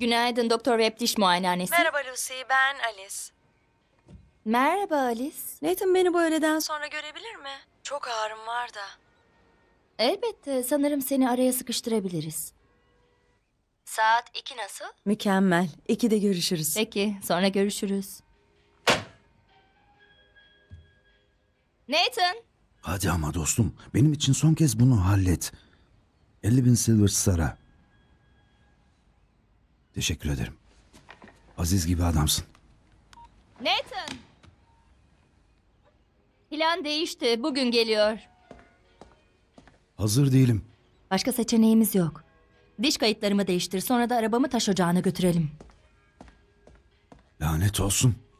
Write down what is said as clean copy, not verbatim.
Günaydın Doktor Webb diş muayenehanesi. Merhaba Lucy, ben Alice. Merhaba Alice. Nathan beni bu öğleden sonra görebilir mi? Çok ağrım var da. Elbette sanırım seni araya sıkıştırabiliriz. Saat 2 nasıl? Mükemmel. 2'de görüşürüz. Peki sonra görüşürüz. Nathan. Hadi ama dostum, benim için son kez bunu hallet. 50.000 silver Sara. Teşekkür ederim. Aziz gibi adamsın. Nathan. Plan değişti. Bugün geliyor. Hazır değilim. Başka seçeneğimiz yok. Diş kayıtlarımı değiştir. Sonra da arabamı taş ocağına götürelim. Lanet olsun.